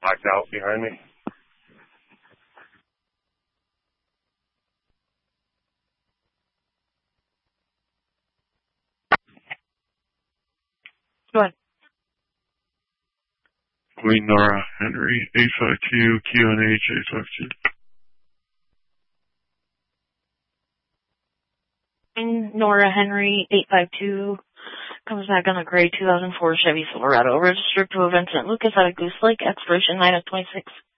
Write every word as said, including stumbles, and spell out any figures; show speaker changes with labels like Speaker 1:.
Speaker 1: blacked out behind me.
Speaker 2: Go ahead.
Speaker 3: Queen Nora Henry, eight five two, Q N H, eight five
Speaker 2: two. Nora Henry, eight five two, comes back on a gray two thousand four Chevy Silverado, registered to a Vincent Lucas out of Goose Lake, expiration nine of twenty-six.